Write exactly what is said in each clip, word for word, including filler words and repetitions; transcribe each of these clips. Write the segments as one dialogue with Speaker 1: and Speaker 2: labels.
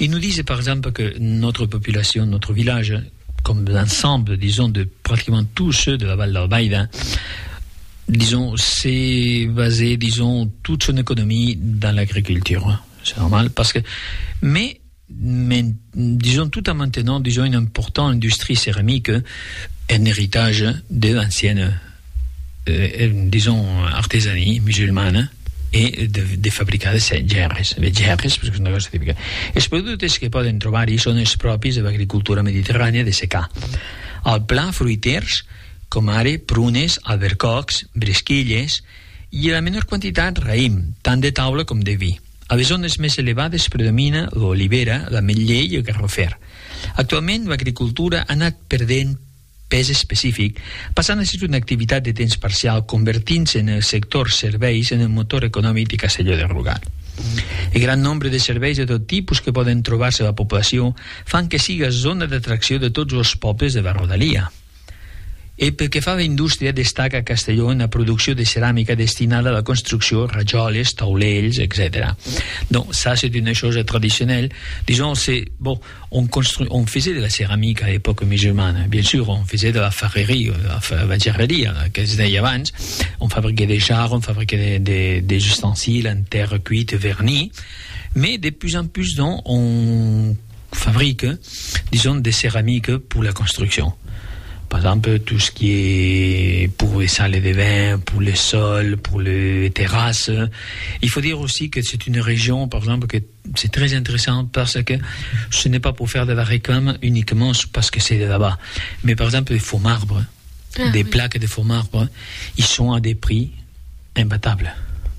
Speaker 1: Ils nous disent par exemple que notre population, notre village, comme l'ensemble, disons, de pratiquement tous ceux de la Val d'Albaida, disons, c'est basé, disons, toute son économie dans l'agriculture. C'est normal, parce que... Mais, mais disons, tout en maintenant, disons, une importante industrie céramique, un héritage de l'ancienne, euh, disons, artesanie musulmane, e de, de fabricar gerres, de gerres, perquè és una cosa típica. Els productes que poden trobar-hi són els propis de l'agricultura mediterrània de secà. Al pla, fruiters, com ara prunes, albercocs, bresquilles, i a la menor quantitat raïm, tant de taula com de vi. A les zones més elevades predomina l'olivera, l'ametller i el garrofer. Actualment, l'agricultura ha anat perdent pes específic, passant a ser una activitat de temps parcial, convertint-se en el sector serveis en el motor econòmic de Castelló de Rugat. El gran nombre de serveis de tot tipus que poden trobar-se a la població fan que siga zona d'atracció de tots els pobles de la rodalia. I pel que fa a la indústria, destaca Castelló en la producció de ceràmica destinada a la construcció, rajoles, taulells, etcètera. Donc, ça, c'est une chose traditionnelle. Disons, c'est, bon, on, constru... on faisait de la céramique à l'époque musulmane. Bien sûr, on faisait de la farrerie, de la, la gerreria, que es deia abans. On fabriquait des jarres, on fabriquait des, des, des ustensiles en terre cuite, vernis. Mais de plus en plus, donc, on fabrique, disons, des céramiques pour la construction. Par exemple, tout ce qui est pour les salles de bain, pour les sols, pour les terrasses. Il faut dire aussi que c'est une région, par exemple, que c'est très intéressant parce que ce n'est pas pour faire de la réclame uniquement parce que c'est de là-bas. Mais par exemple, les faux marbres, ah, des oui. plaques de faux marbres, ils sont à des prix imbattables.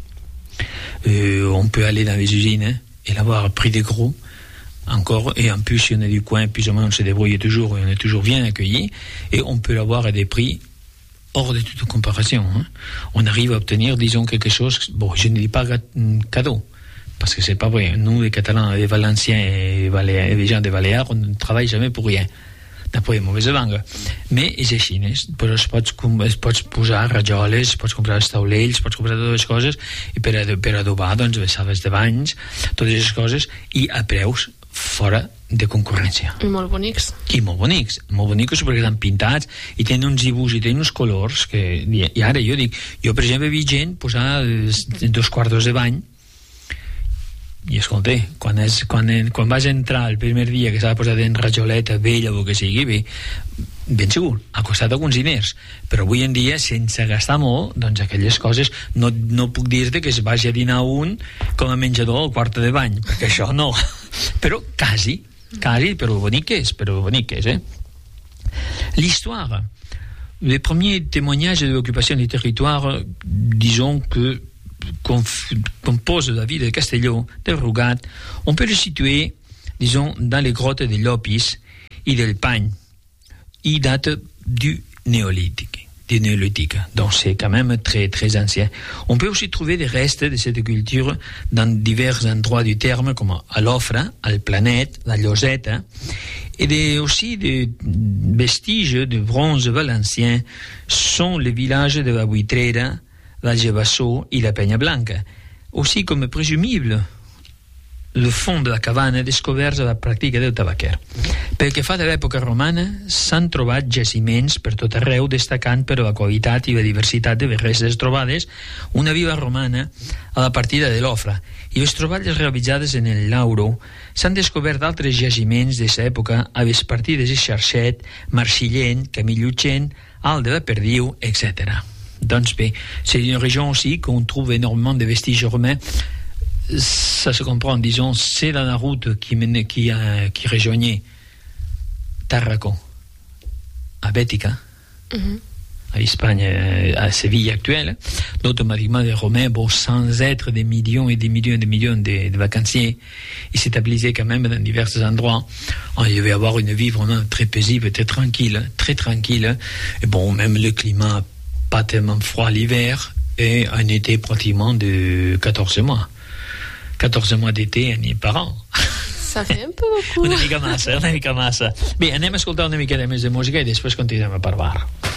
Speaker 1: Euh, on peut aller dans les usines hein, et l'avoir à prix de gros. Encore, et en plus, si on est du coin, plus ou moins on se débrouille toujours, on est toujours bien accueilli, et on peut l'avoir à des prix hors de toute comparaison. Hein. On arrive à obtenir, disons, quelque chose, bon, je ne dis pas cadeau, parce que c'est pas vrai. Nous, les Catalans, les Valenciens et les gens des Baléares, on ne travaille jamais pour rien. D'après les mauvaises langues. Mais és així, eh? Però es pots, es pots posar rajoles, es pots comprar els taulells, es pots comprar totes les coses, i per, per adobar, doncs, les sales de banys, totes les coses, i a preus fora de concurrència.
Speaker 2: I molt bonics.
Speaker 1: I molt bonics, molt bonics perquè estan pintats i tenen uns dibuix i tenen uns colors que, i ara jo dic, jo per exemple he vist gent posar dos quartos de bany i escolta, quan, és, quan, quan vas entrar el primer dia que s'ha posat en rajoleta vella o que sigui, bé, ben segur, ha costat alguns diners, però avui en dia sense gastar molt, doncs aquelles coses no, no puc dir-te que es vagi a dinar un com a menjador al quarto de bany, perquè això no, però quasi, quasi, però bonic és, però bonic és, eh? L'histoire, les premiers témoignages de l'occupation du territoire, disons que compose la ville de Castelló, de Rugat, on peut le situer, disons, dans les grottes de Llopis et del Pany. Il date du néolithique, du néolithique, donc c'est quand même très très ancien. On peut aussi trouver des restes de cette culture dans divers endroits du terme, comme à l'Ofra, al Planet, la Lloseta, et des, aussi des vestiges de bronze valencien sont les villages de la Buitrera, l'Algebassó i la Penya Blanca. Aussi, comme présumible, le fond de la cabana descobert a la pràctica del tabaquer. Pel que fa de l'època romana, s'han trobat jaciments per tot arreu, destacant per la qualitat i la diversitat de les restes trobades una vila romana a la partida de l'Ofra, i les troballes realitzades en el Lauro s'han descobert altres jaciments de l'època a les partides de Xarxet, Marcillent, Camillutxent, Alt de la Perdiu, etcètera. Donc, c'est une région aussi qu'on trouve énormément de vestiges romains. Ça se comprend, disons, c'est dans la route qui, menait, qui, euh, qui rejoignait Tarraco à Bética, mm-hmm. à Espagne, à Séville actuelle. Automatiquement, les Romains, bon, sans être des millions et des millions et des millions de, de vacanciers, ils s'établissaient quand même dans divers endroits. Alors, il devait y avoir une vie vraiment très paisible, très tranquille, très tranquille. Et bon, même le climat pas tellement froid l'hiver et un été pratiquement de quatorze mois. quatorze mois d'été par an.
Speaker 2: Ça fait un peu beaucoup.
Speaker 1: Una mica massa, una mica massa. Bé, anem a escoltar una mica de més de música i després continuem a parlar.